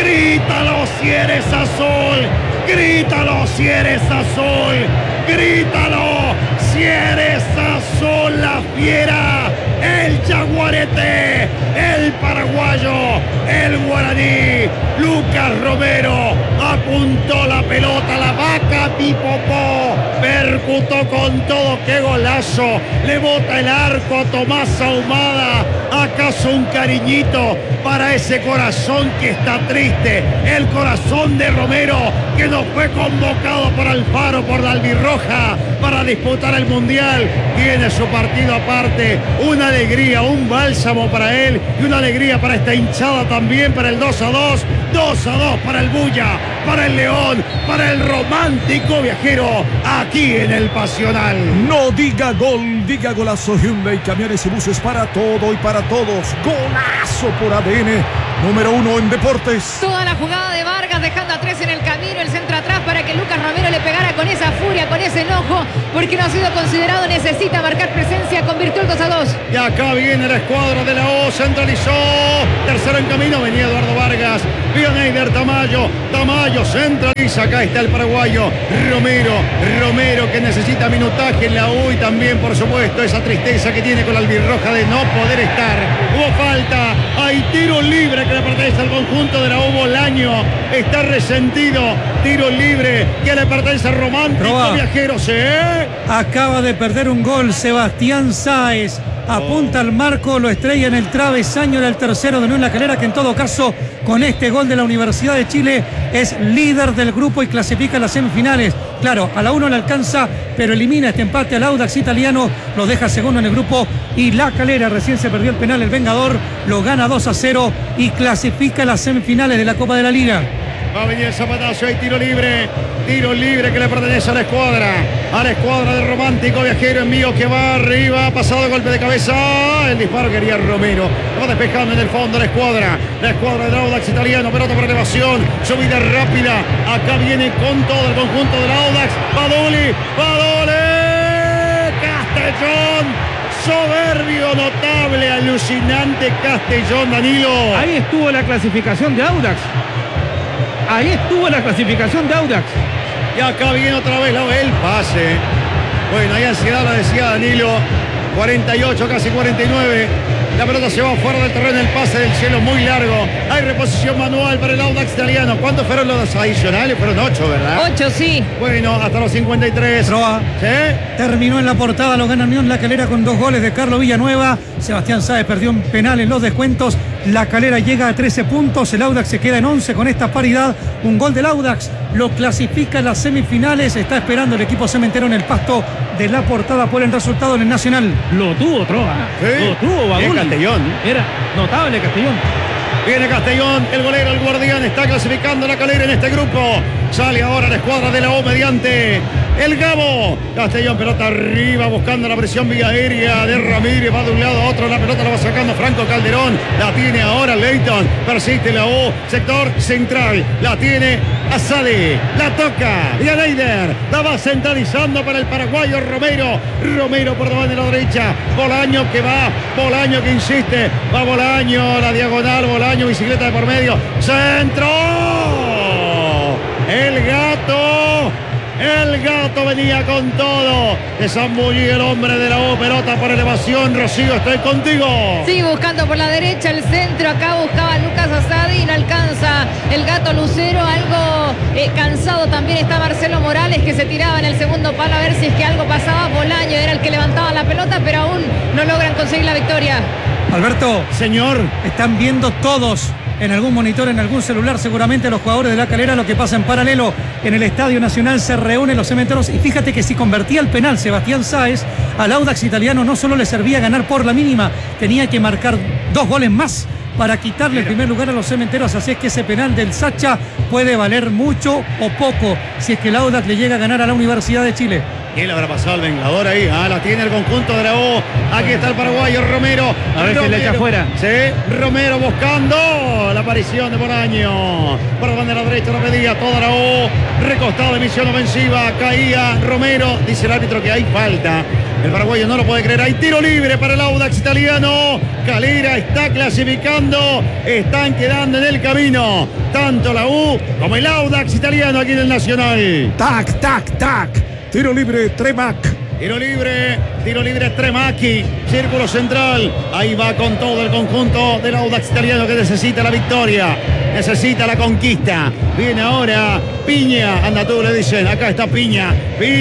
Grítalo si eres azul, grítalo si eres azul, grítalo si eres azul, la fiera, el jaguarete, el paraguayo, el guaraní. Lucas Romero apuntó la pelota, la vaca Pipopó, percutó con todo, qué golazo, le bota el arco a Tomás Ahumada. ¿Acaso un cariñito para ese corazón que está triste? El corazón de Romero, que no fue convocado por Alfaro, por la albirroja, para disputar el Mundial. Tiene su partido aparte, una alegría, un bálsamo para él y una alegría para esta hinchada también, para el 2-2, 2-2 para el Bulla, para el León, para el romántico viajero, aquí en el Pasional. No diga gol, diga golazo. Hyundai, camiones y buses para todo y para todos. Golazo por ADN, número 1 en deportes. Toda la jugada de Vargas dejando a 3 en el camino, el centro atrás para que Lucas Romero le pegara con esa furia, con ese enojo, porque no ha sido considerado, necesita marcar presencia, convirtió el 2-2. Y acá viene la escuadra de la O, centralizó, tercero en camino, venía Eduardo Vargas, vio Neider Tamayo, Tamayo centraliza, acá está el paraguayo Romero que necesita minutaje en la U y también por supuesto esa tristeza que tiene con la albirroja de no poder estar. Hubo falta, hay tiro libre que le pertenece al conjunto de la U. Bolaño está resentido, tiro libre que le pertenece al romántico viajero. Acaba de perder un gol Sebastián Sáez, apunta al marco, lo estrella en el travesaño, era el tercero de Unión La Calera, que en todo caso con este gol de la Universidad de Chile es líder del grupo y clasifica a las semifinales. Claro, a la 1 le alcanza, pero elimina este empate al Audax italiano, lo deja segundo en el grupo y La Calera, recién se perdió el penal, el Vengador lo gana 2-0 y clasifica a las semifinales de la Copa de la Liga. Va a venir el zapatazo, hay tiro libre que le pertenece a la escuadra del romántico viajero, envío que va arriba, pasado golpe de cabeza, el disparo quería Romero, va despejando en el fondo la escuadra del Audax italiano, pelota por elevación, subida rápida, acá viene con todo el conjunto del Audax, Badoli, Castellón, soberbio, notable, alucinante Castellón, Danilo. Ahí estuvo la clasificación de Audax. Y acá viene otra vez el pase. Bueno, hay ansiedad, lo decía Danilo. 48, casi 49. La pelota se va fuera del terreno, el pase del cielo muy largo. Hay reposición manual para el Audax italiano. ¿Cuántos fueron los adicionales? Fueron 8, ¿verdad? 8, sí. Bueno, hasta los 53. Roa. ¿Sí? Terminó en la portada, lo gana Unión La Calera con 2 goles de Carlos Villanueva. Sebastián Sáez perdió un penal en los descuentos. La Calera llega a 13 puntos. El Audax se queda en 11 con esta paridad. Un gol del Audax lo clasifica en las semifinales. Está esperando el equipo cementero en el pasto de la portada por el resultado en el Nacional. Lo tuvo Troa. Sí. Lo tuvo Bagul. Castellón. Era notable Castellón. Viene Castellón, el golero, el guardián, está clasificando La Calera en este grupo. Sale ahora la escuadra de la O mediante el Gabo. Castellón, pelota arriba, buscando la presión vía aérea de Ramírez. Va de un lado a otro, la pelota la va sacando Franco Calderón. La tiene ahora Leighton. Persiste la O, sector central. La tiene Azale, la toca y a Neider. La va centralizando para el paraguayo Romero por debajo de la derecha. Bolaño que va, Bolaño que insiste. Va Bolaño, la diagonal, Bolaño, bicicleta de por medio. ¡Centro! El gato venía con todo. De Zambullí, el hombre de la O, pelota por elevación. Rocío, estoy contigo. Sigue buscando por la derecha el centro. Acá buscaba Lucas Asadi y no alcanza el gato Lucero. Algo cansado también está Marcelo Morales, que se tiraba en el segundo palo a ver si es que algo pasaba. Bolaño era el que levantaba la pelota, pero aún no logran conseguir la victoria. Alberto, señor, están viendo todos en algún monitor, en algún celular, seguramente los jugadores de La Calera, lo que pasa en paralelo en el Estadio Nacional. Se reúnen los cementeros y fíjate que si convertía el penal Sebastián Sáez, al Audax italiano no solo le servía ganar por la mínima, tenía que marcar 2 goles más para quitarle el primer lugar a los cementeros. Así es que ese penal del Sacha puede valer mucho o poco si es que el Audax le llega a ganar a la Universidad de Chile. ¿Quién le habrá pasado al Vengador ahí? La tiene el conjunto de la O. Aquí está el paraguayo Romero. A ver si le echa afuera. Sí, Romero buscando la aparición de Bolaño. Por la bandera derecha la pedía toda la O. Recostado de misión ofensiva. Caía Romero. Dice el árbitro que hay falta. El paraguayo no lo puede creer. Hay tiro libre para el Audax italiano. Calera está clasificando. Están quedando en el camino tanto la U como el Audax italiano aquí en el Nacional. Tac, tac, tac. Tiro libre, Tremac. Tiro libre Tremacchi, círculo central, ahí va con todo el conjunto del Audax italiano que necesita la victoria, necesita la conquista. Viene ahora Piña, anda tú, le dicen, acá está Piña,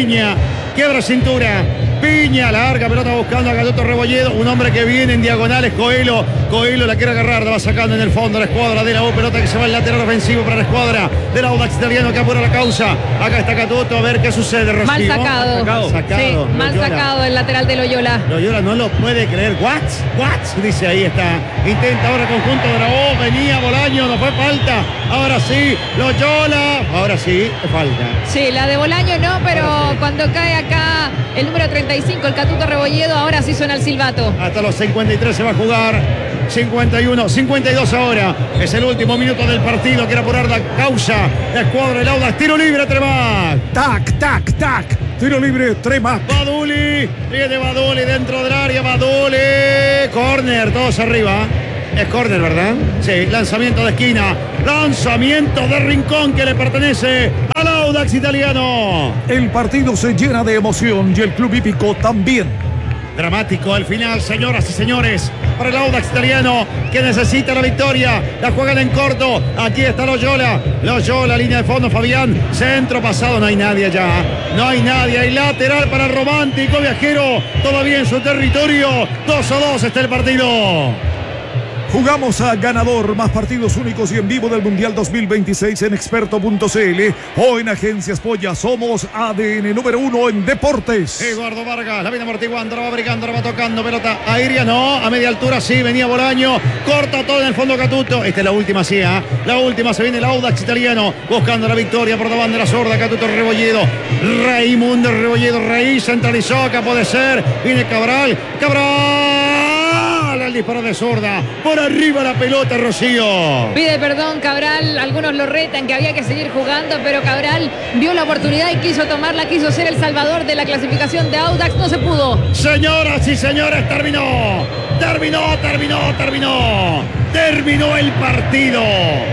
quiebra cintura, Piña, larga pelota buscando a Gatuto Rebolledo, un hombre que viene en diagonales, Coelho la quiere agarrar, la va sacando en el fondo la escuadra de la U, pelota que se va al lateral ofensivo para la escuadra del Audax italiano que apura la causa. Acá está Gatuto, a ver qué sucede, Rocío. Mal sacado. Sí, mal sacado el lateral de Loyola. Loyola no lo puede creer. What? Dice, ahí está. Intenta ahora el conjunto de la U. Venía Bolaño, no fue falta. Ahora sí, Loyola. Ahora sí, falta. Sí, la de Bolaño no, pero cuando cae acá el número 35, el Gatuto Rebolledo, ahora sí suena el silbato. Hasta los 53 se va a jugar. 51, 52 ahora. Es el último minuto del partido. Quiere apurar la causa. La escuadra del Audax. Tiro libre, Tremac. Tac, tac, tac. Tiro libre, Tremac. Baduli. Viene Baduli dentro del área. Baduli. Corner, todos arriba. Es córner, ¿verdad? Sí, lanzamiento de esquina. Lanzamiento de rincón que le pertenece al Audax italiano. El partido se llena de emoción y el club hípico también. Dramático el final, señoras y señores, para el Audax italiano que necesita la victoria. La juegan en corto. Aquí está Loyola, línea de fondo, Fabián. Centro pasado, no hay nadie allá. No hay nadie. Hay lateral para el Romántico Viajero. Todavía en su territorio. 2-2 está el partido. Jugamos a ganador, más partidos únicos y en vivo del Mundial 2026 en experto.cl o en Agencias Polla. Somos ADN número 1 en deportes. Eduardo Vargas, la viene amortiguando, la va brigando, la va tocando, pelota aérea, no, a media altura sí, venía Bolaño, corta todo en el fondo Gatuto. Esta es la última, sí, la última, se viene el Audax italiano, buscando la victoria por la bandera sorda, Gatuto Rebolledo, Raimundo Rebolledo, Raíz, centralizó, acá puede ser, viene Cabral, el disparo de zurda, por arriba la pelota, Rocío. Pide perdón Cabral, algunos lo retan que había que seguir jugando, pero Cabral vio la oportunidad y quiso tomarla, quiso ser el salvador de la clasificación de Audax, no se pudo. Señoras y señores, terminó el partido,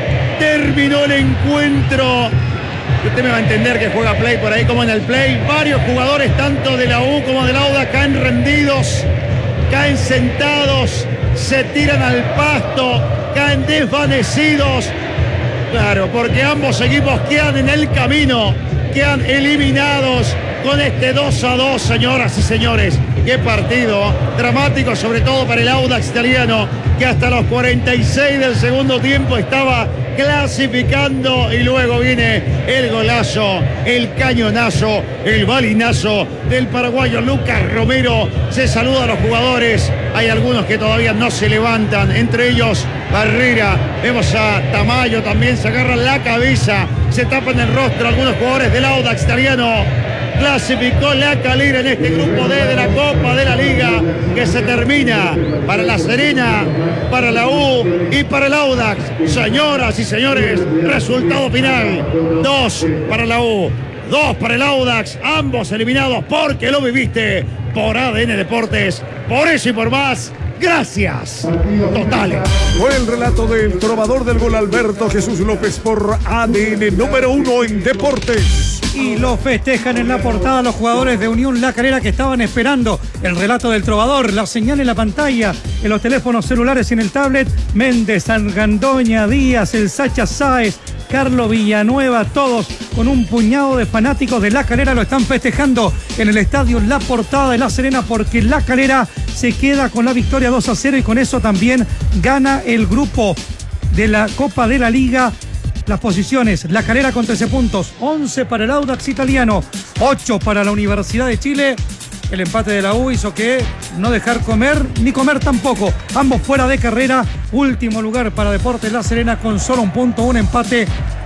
terminó el encuentro. Usted me va a entender que juega play por ahí como en el play. Varios jugadores, tanto de la U como del Audax, caen rendidos, caen sentados, se tiran al pasto, caen desvanecidos. Claro, porque ambos equipos quedan en el camino, quedan eliminados con este 2-2, señoras y señores. Qué partido dramático, sobre todo para el Audax italiano, que hasta los 46 del segundo tiempo estaba clasificando y luego viene el golazo, el cañonazo, el balinazo del paraguayo Lucas Romero. Se saluda a los jugadores, hay algunos que todavía no se levantan, entre ellos Barrera, vemos a Tamayo también, se agarran la cabeza, se tapan el rostro algunos jugadores del Audax italiano. Clasificó la Calera en este grupo D de la Copa de la Liga, que se termina para La Serena, para la U y para el Audax. Señoras y señores, resultado final: 2 para la U, 2 para el Audax, ambos eliminados porque lo viviste por ADN Deportes. Por eso y por más, gracias totales. Fue el relato del trovador del gol Alberto Jesús López por ADN número 1 en deportes. Y lo festejan en la portada los jugadores de Unión La Calera que estaban esperando el relato del trovador, la señal en la pantalla, en los teléfonos celulares y en el tablet. Méndez, Argandoña, Díaz, el Sacha Sáez, Carlos Villanueva, todos con un puñado de fanáticos de La Calera lo están festejando en el estadio La Portada de La Serena, porque La Calera se queda con la victoria 2-0 y con eso también gana el grupo de la Copa de la Liga. Las posiciones: La Calera con 13 puntos, 11 para el Audax italiano, 8 para la Universidad de Chile. El empate de la U hizo que no dejar comer, ni comer tampoco. Ambos fuera de carrera. Último lugar para Deportes La Serena con solo un punto, un empate,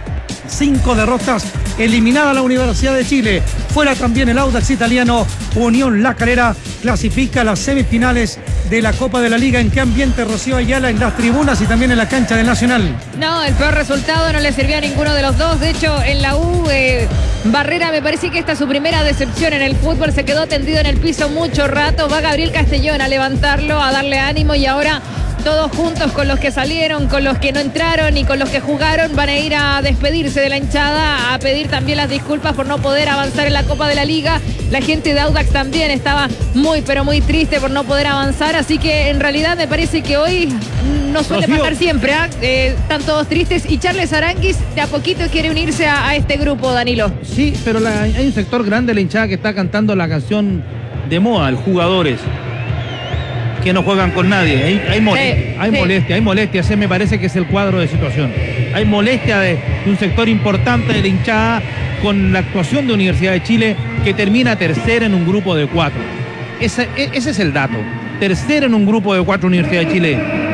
5 derrotas. Eliminada la Universidad de Chile. Fuera también el Audax italiano. Unión La Calera clasifica a las semifinales de la Copa de la Liga. ¿En qué ambiente, Rocío Ayala, en las tribunas y también en la cancha del Nacional? No, el peor resultado no le sirvió a ninguno de los dos. De hecho, en la U Barrera, me parece que esta es su primera decepción en el fútbol, se quedó tendido en el piso mucho rato, va Gabriel Castellón a levantarlo, a darle ánimo y ahora todos juntos con los que salieron, con los que no entraron y con los que jugaron van a ir a despedirse de la hinchada, a pedir también las disculpas por no poder avanzar en la Copa de la Liga. La gente de Audax también estaba muy pero muy triste por no poder avanzar, así que en realidad me parece que hoy no suele pasar siempre, están todos tristes y Charles Aranguis de a poquito quiere unirse a este grupo, Danilo. Sí, pero hay un sector grande de la hinchada que está cantando la canción de moda, el Jugadores, que no juegan con nadie. Hay molestia, ese me parece que es el cuadro de situación. Hay molestia de un sector importante de la hinchada con la actuación de Universidad de Chile, que termina tercera en un grupo de 4. Ese es el dato. Tercera en un grupo de 4 Universidad de Chile.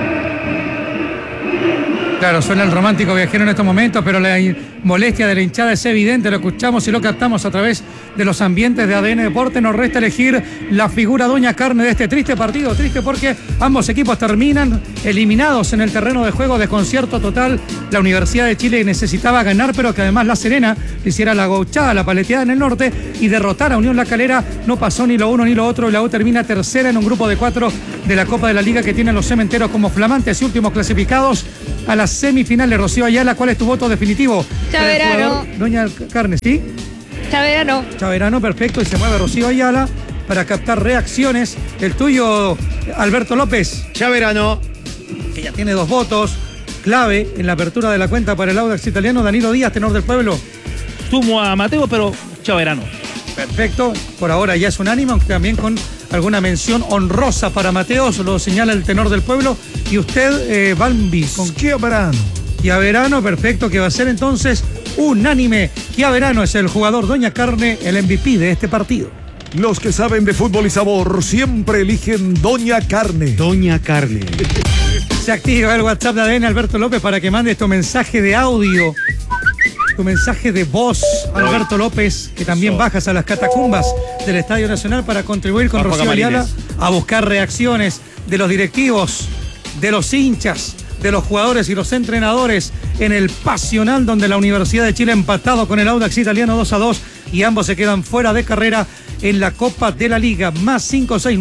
Claro, suena el romántico viajero en estos momentos, pero la molestia de la hinchada es evidente, lo escuchamos y lo captamos a través de los ambientes de ADN Deporte. Nos resta elegir la figura Doña Carne de este triste partido, triste porque ambos equipos terminan eliminados en el terreno de juego, desconcierto total. La Universidad de Chile necesitaba ganar, pero que además La Serena le hiciera la gauchada, la paleteada en el norte y derrotar a Unión La Calera. No pasó ni lo uno ni lo otro y la U termina tercera en un grupo de 4 de la Copa de la Liga que tienen los cementeros como flamantes y últimos clasificados a las semifinales. Rocío Ayala, ¿cuál es tu voto definitivo? Chaverano. Doña Carne, ¿sí? Chaverano. Chaverano, perfecto, y se mueve Rocío Ayala para captar reacciones. El tuyo, Alberto López. Chaverano. Que ya tiene 2 votos, clave en la apertura de la cuenta para el Audax italiano. Danilo Díaz, tenor del pueblo. Sumo a Mateo, pero Chaverano. Perfecto, por ahora ya es unánime, aunque también con alguna mención honrosa para Mateos, lo señala el tenor del pueblo. Y usted, Balbis. Con Chiaverano. Chiaverano, perfecto, que va a ser entonces unánime. Chiaverano es el jugador Doña Carne, el MVP de este partido. Los que saben de fútbol y sabor siempre eligen Doña Carne. Doña Carne. Se activa el WhatsApp de ADN Alberto López para que mande tu mensaje de audio, tu mensaje de voz, Alberto López, que también bajas a las catacumbas del Estadio Nacional para contribuir con Rocío Ayala a buscar reacciones de los directivos, de los hinchas, de los jugadores y los entrenadores en el Pasional, donde la Universidad de Chile ha empatado con el Audax italiano 2-2 y ambos se quedan fuera de carrera en la Copa de la Liga. Más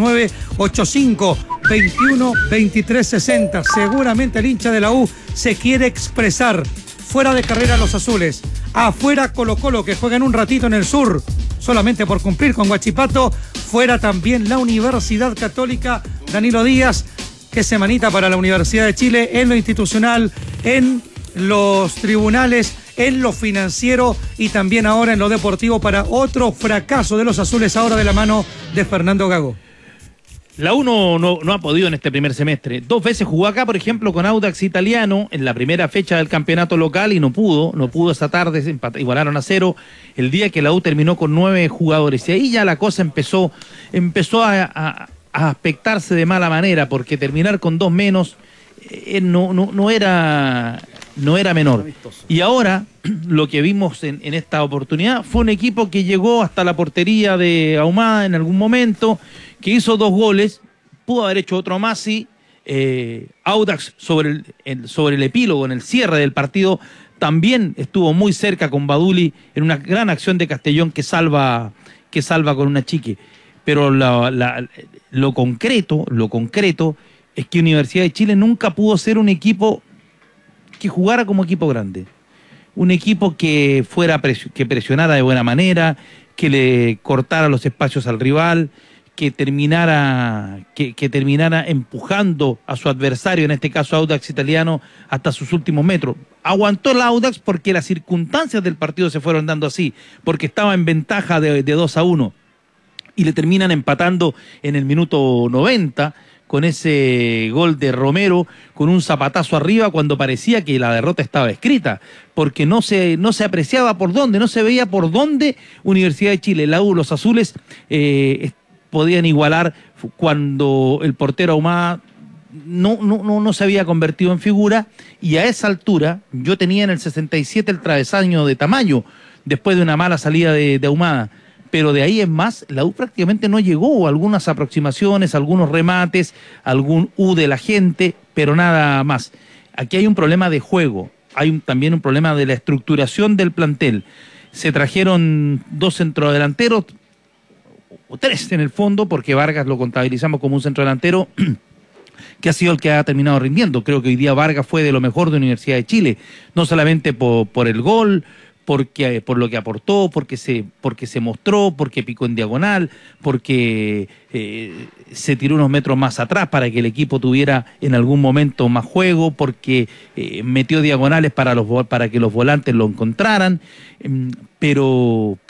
569-85-21-23-60. Seguramente el hincha de la U se quiere expresar. Fuera de carrera los azules, afuera Colo-Colo, que juega en un ratito en el sur, solamente por cumplir con Huachipato. Fuera también la Universidad Católica. Danilo Díaz, qué semanita para la Universidad de Chile en lo institucional, en los tribunales, en lo financiero y también ahora en lo deportivo para otro fracaso de los azules ahora de la mano de Fernando Gago. La U no ha podido en este primer semestre. 2 veces jugó acá, por ejemplo, con Audax italiano en la primera fecha del campeonato local y no pudo esa tarde, igualaron a 0 el día que la U terminó con 9 jugadores. Y ahí ya la cosa empezó a aspectarse de mala manera, porque terminar con 2 menos no era menor. Y ahora lo que vimos en esta oportunidad fue un equipo que llegó hasta la portería de Ahumada en algún momento, que hizo 2 goles, pudo haber hecho otro más, sí. Audax sobre el epílogo, en el cierre del partido, también estuvo muy cerca con Baduli en una gran acción de Castellón que salva con una chique. Pero lo concreto es que Universidad de Chile nunca pudo ser un equipo que jugara como equipo grande. Un equipo que presionara de buena manera, que le cortara los espacios al rival, que terminara empujando a su adversario, en este caso Audax italiano, hasta sus últimos metros. Aguantó el Audax porque las circunstancias del partido se fueron dando así, porque estaba en ventaja de 2-1 y le terminan empatando en el minuto 90 con ese gol de Romero, con un zapatazo arriba cuando parecía que la derrota estaba escrita, porque no se apreciaba por dónde, no se veía por dónde Universidad de Chile, la U, los azules podían igualar cuando el portero Ahumada no se había convertido en figura, y a esa altura yo tenía en el 67 el travesaño de Tamayo, después de una mala salida de Ahumada. Pero de ahí en más, la U prácticamente no llegó, algunas aproximaciones, algunos remates, algún U de la gente, pero nada más. Aquí hay un problema de juego, hay también un problema de la estructuración del plantel. se trajeron 2 centrodelanteros, o 3 en el fondo, porque Vargas lo contabilizamos como un centrodelantero, que ha sido el que ha terminado rindiendo. Creo que hoy día Vargas fue de lo mejor de Universidad de Chile, no solamente por el gol, por lo que aportó, porque se mostró, porque picó en diagonal, porque se tiró unos metros más atrás para que el equipo tuviera en algún momento más juego, porque metió diagonales para que los volantes lo encontraran, pero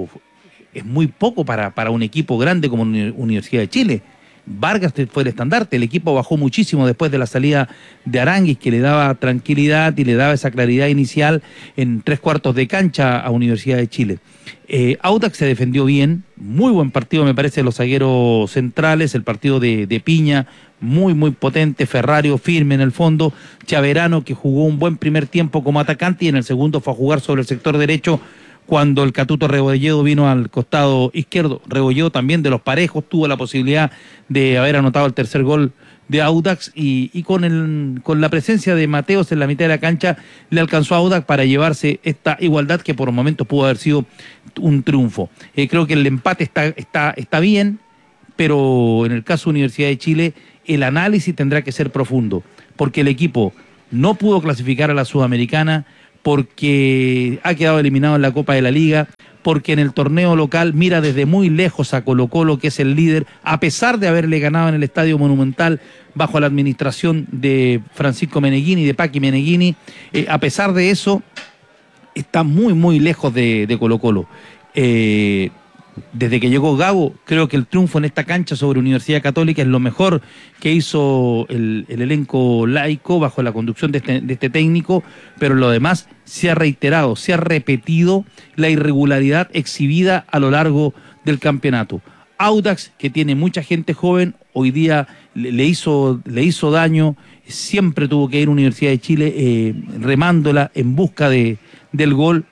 es muy poco para un equipo grande como Universidad de Chile. Vargas fue el estandarte, el equipo bajó muchísimo después de la salida de Aránguiz, que le daba tranquilidad y le daba esa claridad inicial en 3/4 de cancha a Universidad de Chile. Audax se defendió bien, muy buen partido me parece de los zagueros centrales, el partido de Piña, muy potente, Ferrario firme en el fondo, Chaverano que jugó un buen primer tiempo como atacante y en el segundo fue a jugar sobre el sector derecho, cuando el Catuto Rebolledo vino al costado izquierdo. Rebolledo también de los parejos tuvo la posibilidad de haber anotado el tercer gol de Audax y con la presencia de Mateos en la mitad de la cancha le alcanzó a Audax para llevarse esta igualdad que por momentos pudo haber sido un triunfo. Creo que el empate está bien, pero en el caso de Universidad de Chile el análisis tendrá que ser profundo, porque el equipo no pudo clasificar a la Sudamericana, porque ha quedado eliminado en la Copa de la Liga, porque en el torneo local mira desde muy lejos a Colo-Colo, que es el líder, a pesar de haberle ganado en el Estadio Monumental bajo la administración de Francisco Meneghini, de Paqui Meneghini. A pesar de eso, está muy lejos de Colo-Colo. Desde que llegó Gago, creo que el triunfo en esta cancha sobre Universidad Católica es lo mejor que hizo el elenco laico bajo la conducción de este técnico, pero lo demás se ha reiterado, se ha repetido la irregularidad exhibida a lo largo del campeonato. Audax, que tiene mucha gente joven, hoy día le hizo daño, siempre tuvo que ir a Universidad de Chile remándola en busca del gol,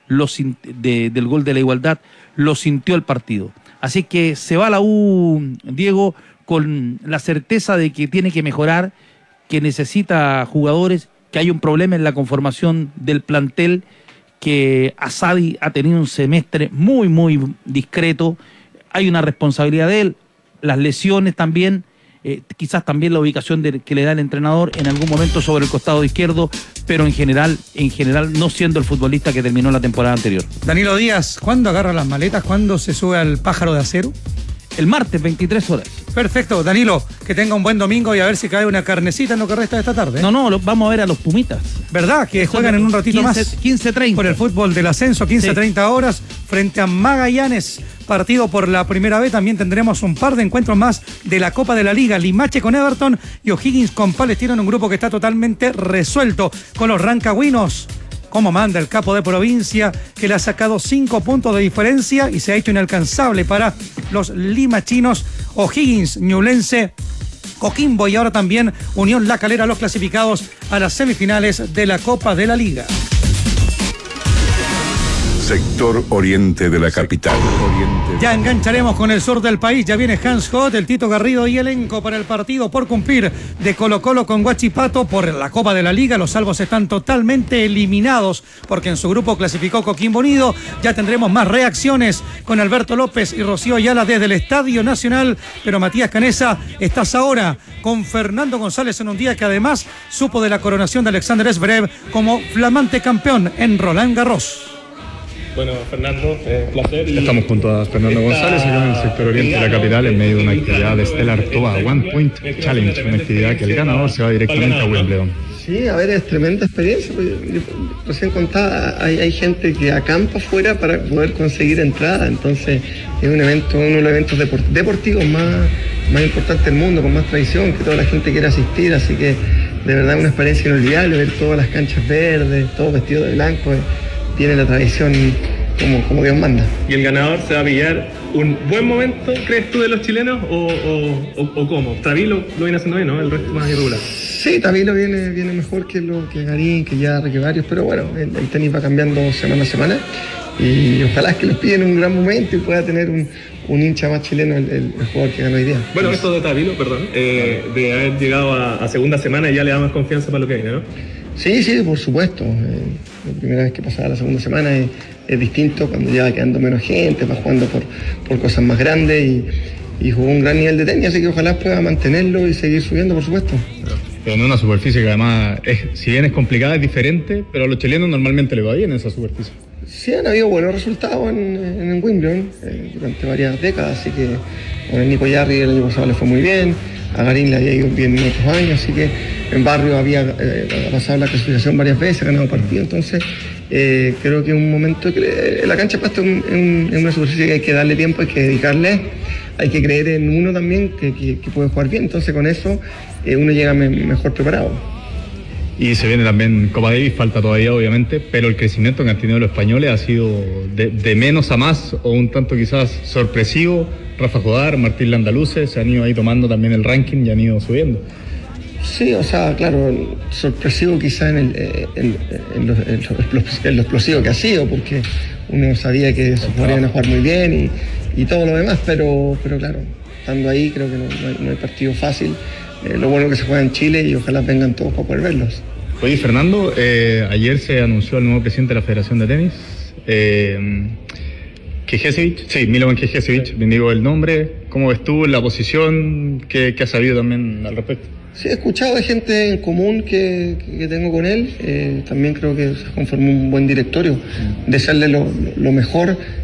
del gol de la igualdad. Lo sintió el partido. Así que se va a la U, Diego, con la certeza de que tiene que mejorar, que necesita jugadores, que hay un problema en la conformación del plantel, que Asadi ha tenido un semestre muy discreto, hay una responsabilidad de él, las lesiones también, quizás también la ubicación que le da el entrenador en algún momento sobre el costado izquierdo, pero en general no siendo el futbolista que terminó la temporada anterior. Danilo Díaz, ¿cuándo agarra las maletas? ¿Cuándo se sube al pájaro de acero? El martes, 23 horas. Perfecto, Danilo, que tenga un buen domingo y a ver si cae una carnecita en lo que resta de esta tarde. No, vamos a ver a los Pumitas. ¿Verdad? Que juegan en un ratito 15, más. 15:30. Por el fútbol del ascenso, 15:30 horas, frente a Magallanes. Partido por la primera vez. También tendremos un par de encuentros más de la Copa de la Liga. Limache con Everton y O'Higgins con Palestino en un grupo que está totalmente resuelto. Con los rancagüinos, como manda el capo de provincia, que le ha sacado 5 puntos de diferencia y se ha hecho inalcanzable para los limachinos. O'Higgins, Ñublense, Coquimbo y ahora también Unión La Calera, los clasificados a las semifinales de la Copa de la Liga. Sector oriente de la capital. Ya engancharemos con el sur del país. Ya viene Hans Hott, el Tito Garrido y elenco para el partido por cumplir de Colo-Colo con Huachipato por la Copa de la Liga. Los salvos están totalmente eliminados porque en su grupo clasificó Coquimbo Unido. Ya tendremos más reacciones con Alberto López y Rocío Ayala desde el Estadio Nacional. Pero Matías Canesa, estás ahora con Fernando González en un día que además supo de la coronación de Alexander Zverev como flamante campeón en Roland Garros. Bueno, Fernando, placer. Estamos junto a Fernando González, acá en el sector oriente de la capital, en medio de una actividad de Stella Artois One Point Challenge, una actividad que el ganador se va directamente a Wimbledon. Sí, a ver, es tremenda experiencia. Recién contaba, hay gente que acampa afuera para poder conseguir entrada, entonces es un evento, uno de los eventos deportivos más importantes del mundo, con más tradición, que toda la gente quiere asistir, así que de verdad una experiencia inolvidable, ver todas las canchas verdes, todo vestido de blanco. Tiene la tradición como Dios manda. ¿Y el ganador se va a pillar un buen momento, crees tú, de los chilenos o cómo? Travilo lo viene haciendo bien, ¿no? El resto más irregular. Sí, Travilo viene mejor que Garín, que ya que varios, pero bueno, el tenis va cambiando semana a semana y ojalá que los pillen en un gran momento y pueda tener un hincha más chileno el jugador que ganó hoy día. Bueno, esto de Travilo, perdón, de haber llegado a segunda semana y ya le da más confianza para lo que viene, ¿no? Sí, por supuesto. La primera vez que pasaba la segunda semana es distinto cuando ya va quedando menos gente, va jugando por cosas más grandes y jugó un gran nivel de tenis, así que ojalá pueda mantenerlo y seguir subiendo, por supuesto. En una superficie que además, si bien es complicada, es diferente, pero a los chilenos normalmente les va bien esa superficie. Sí, han habido buenos resultados en Wimbledon durante varias décadas, así que con el Nico Yarri el año pasado le fue muy bien, a Garín le había ido bien en otros años, así que en Barrio había pasado la clasificación varias veces, ganado partidos, entonces creo que es un momento que la cancha Pasto es una superficie que hay que darle tiempo, hay que dedicarle, hay que creer en uno también que puede jugar bien, entonces con eso uno llega mejor preparado. Y se viene también Copa Davis, falta todavía obviamente, pero el crecimiento que han tenido los españoles ha sido de menos a más o un tanto quizás sorpresivo. Rafa Jodar, Martín Landaluce se han ido ahí tomando también el ranking y han ido subiendo. Sí, o sea, claro, sorpresivo quizá en lo explosivo que ha sido, porque uno sabía que se podrían jugar muy bien y todo lo demás, pero claro, estando ahí creo que no hay partido fácil. Lo bueno que se juega en Chile y ojalá vengan todos para poder verlos. Oye, Fernando, ayer se anunció el nuevo presidente de la Federación de Tenis, Milovan Kecesevich, bendigo el nombre. ¿Cómo ves tú la posición? ¿Qué has sabido también al respecto? Sí, he escuchado de gente en común que tengo con él. También creo que se conformó un buen directorio. Desearle lo mejor